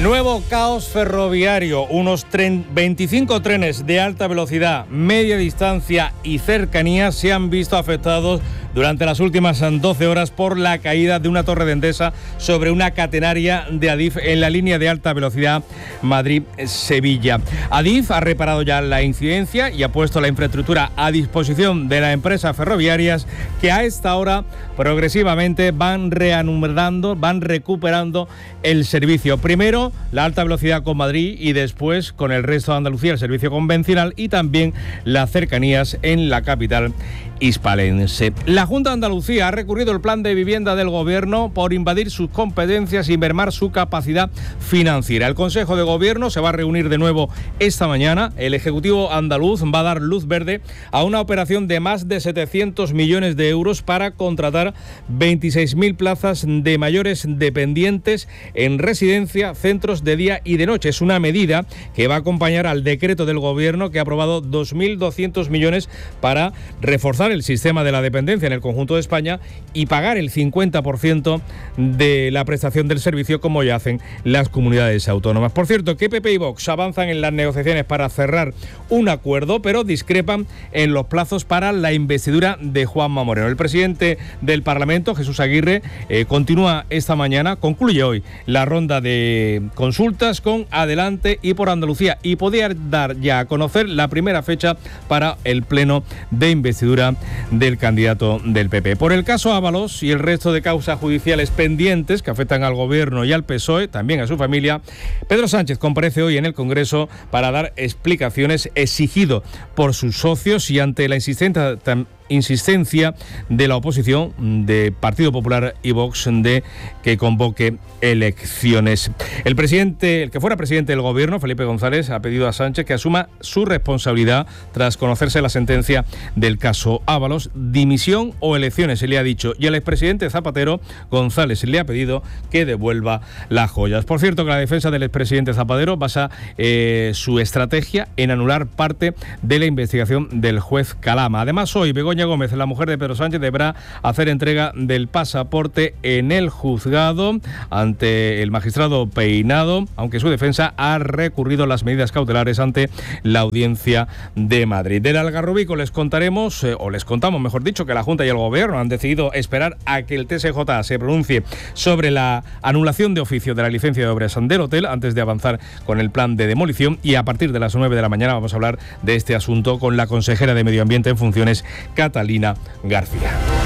Nuevo caos ferroviario. Unos 25 trenes de alta velocidad, media distancia y cercanía se han visto afectados durante las últimas 12 horas por la caída de una torre de Endesa sobre una catenaria de Adif en la línea de alta velocidad Madrid-Sevilla. Adif ha reparado ya la incidencia y ha puesto la infraestructura a disposición de las empresas ferroviarias que a esta hora progresivamente van recuperando el servicio. Primero la alta velocidad con Madrid y después con el resto de Andalucía el servicio convencional y también las cercanías en la capital hispalense. La Junta de Andalucía ha recurrido al plan de vivienda del Gobierno por invadir sus competencias y mermar su capacidad financiera. El Consejo de Gobierno se va a reunir de nuevo esta mañana. El Ejecutivo andaluz va a dar luz verde a una operación de más de 700 millones de euros para contratar 26.000 plazas de mayores dependientes en residencia, centros de día y de noche. Es una medida que va a acompañar al decreto del Gobierno que ha aprobado 2.200 millones para reforzar el sistema de la dependencia en el conjunto de España y pagar el 50% de la prestación del servicio como ya hacen las comunidades autónomas. Por cierto, que PP y Vox avanzan en las negociaciones para cerrar un acuerdo, pero discrepan en los plazos para la investidura de Juanma Moreno. El presidente del Parlamento, Jesús Aguirre, concluye hoy la ronda de consultas con Adelante y por Andalucía y podía dar ya a conocer la primera fecha para el pleno de investidura del candidato del PP. Por el caso Ábalos y el resto de causas judiciales pendientes que afectan al Gobierno y al PSOE, también a su familia, Pedro Sánchez comparece hoy en el Congreso para dar explicaciones, exigido por sus socios y ante la insistencia de la oposición de Partido Popular y Vox de que convoque elecciones. El que fuera presidente del Gobierno, Felipe González, ha pedido a Sánchez que asuma su responsabilidad tras conocerse la sentencia del caso Ábalos, dimisión o elecciones, se le ha dicho, y al expresidente Zapatero, González, le ha pedido que devuelva las joyas. Por cierto, que la defensa del expresidente Zapatero basa su estrategia en anular parte de la investigación del juez Calama. Además, hoy Begoña Gómez, la mujer de Pedro Sánchez, deberá hacer entrega del pasaporte en el juzgado ante el magistrado Peinado, aunque su defensa ha recurrido las medidas cautelares ante la Audiencia de Madrid. Del Algarrobico les contamos, mejor dicho, que la Junta y el Gobierno han decidido esperar a que el TSJ se pronuncie sobre la anulación de oficio de la licencia de obras del hotel antes de avanzar con el plan de demolición, y a partir de las 9 de la mañana vamos a hablar de este asunto con la consejera de Medio Ambiente en funciones, Catalina García.